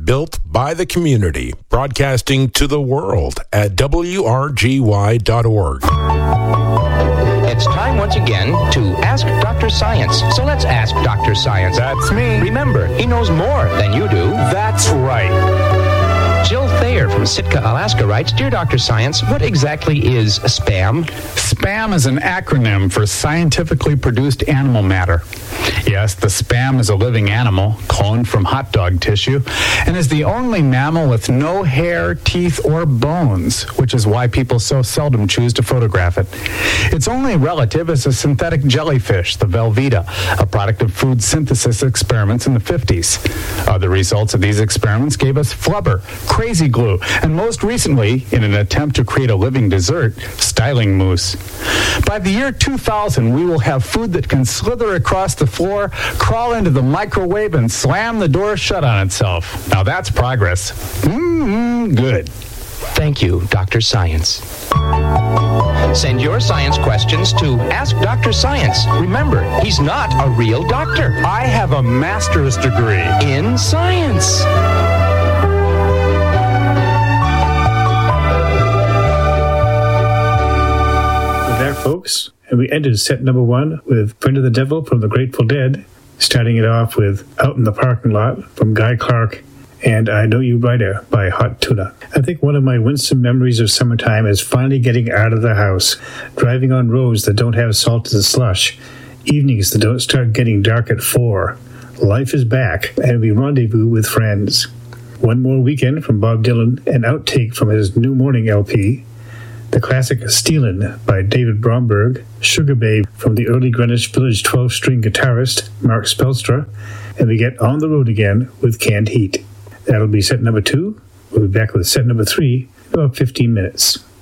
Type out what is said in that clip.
built by the community, broadcasting to the world at WRGY.org. It's time once again to Ask Dr. Science. So let's ask Dr. Science. That's me. Remember, he knows more than you do. That's right. Jill Thayer from Sitka, Alaska writes, Dear Dr. Science, what exactly is SPAM? SPAM is an acronym for scientifically produced animal matter. Yes, the SPAM is a living animal, cloned from hot dog tissue, and is the only mammal with no hair, teeth, or bones, which is why people so seldom choose to photograph it. Its only relative is a synthetic jellyfish, the Velveeta, a product of food synthesis experiments in the 50s. Other results of these experiments gave us flubber, crazy glue, and most recently, in an attempt to create a living dessert, styling mousse. By the year 2000, we will have food that can slither across the floor, crawl into the microwave, and slam the door shut on itself. Now that's progress. Good. Thank you, Dr. Science. Send your science questions to Ask Dr. Science. Remember, he's not a real doctor. I have a master's degree In science. There, folks, and we ended set number 1 with Friend of the Devil from the Grateful Dead, starting it off with Out in the Parking Lot from Guy Clark and I Know You Rider by Hot Tuna. I think one of my winsome memories of summertime is finally getting out of the house, driving on roads that don't have salt and slush, evenings that don't start getting dark at 4. Life is back, and we rendezvous with friends. One More Weekend from Bob Dylan, an outtake from his New Morning LP, the classic Stealin' by David Bromberg, Sugar Babe from the early Greenwich Village 12-string guitarist Mark Spelstra, and we get On the Road Again with Canned Heat. That'll be set number 2. We'll be back with set number 3 in about 15 minutes.